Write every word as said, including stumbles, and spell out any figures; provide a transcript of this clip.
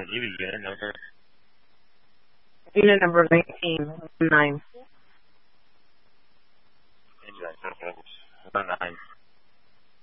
give you unit number. Unit number nineteen, nine. Nine.